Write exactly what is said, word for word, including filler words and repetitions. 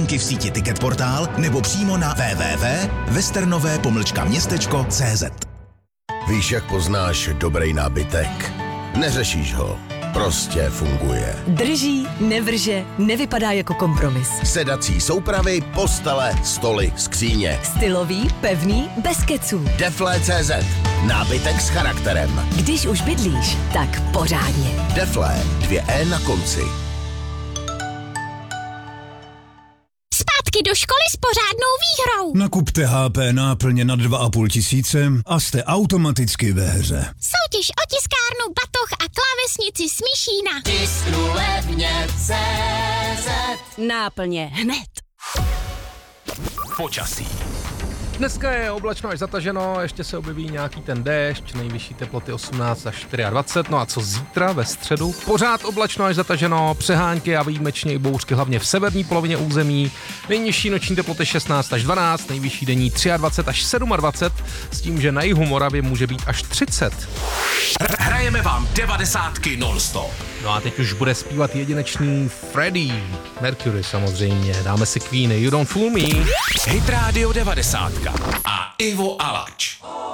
letenky v síti Ticketportál nebo přímo na w w w tečka westernové pomlčka městečko tečka c z. Víš, jak poznáš dobrý nábytek? Neřešíš ho. Prostě funguje. Drží, nevrže, nevypadá jako kompromis. Sedací soupravy, postele, stoly, skříně. Stylový, pevný, bez keců. Defle tečka cé zet. Nábytek s charakterem. Když už bydlíš, tak pořádně. Defle, dvě E na konci. Zpátky do školy s pořádnou výhrou. Nakupte H P náplně na dva a půl tisíce a jste automaticky ve hře. Soutěž o tiskárnu, batoh a klávesnici Smíšína. Tisknu levně C Z. Náplně hned. Počasí. Dneska je oblačno až zataženo, ještě se objeví nějaký ten déšť, nejvyšší teploty osmnáct až dvacet čtyři. No a co zítra ve středu? Pořád oblačno až zataženo, přehánky a výjimečně i bouřky hlavně v severní polovině území. Nejnižší noční teploty šestnáct až dvanáct, nejvyšší denní dvacet tři až dvacet sedm, s tím, že na jihu Moravy může být až třicet. Hrajeme vám devadesátky non-stop. No a teď už bude zpívat jedinečný Freddie Mercury samozřejmě. Dáme si Queen, You Don't Fool Me. Hit Radio devadesátka a Ivo Alač.